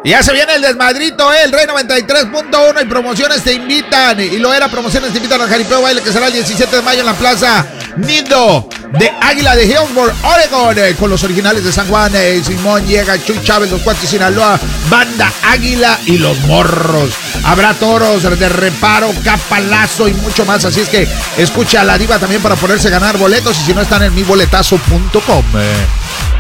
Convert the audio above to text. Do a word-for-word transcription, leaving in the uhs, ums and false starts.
Y ya se viene el desmadrito, ¿eh? El Rey noventa y tres punto uno y Promociones te invitan. Y lo era, Promociones te invitan al Jaripeo Baile, que será el diecisiete de mayo en la Plaza Nido de Águila de Hillsboro, Oregon. Eh, con los originales de San Juan. Eh, Simón llega, Chuy Chávez, Los Cuates Sinaloa, Banda Águila y Los Morros. Habrá toros de reparo, capalazo y mucho más. Así es que escucha a la diva también para poderse ganar boletos. Y si no, están en mi boletazo punto com. Eh.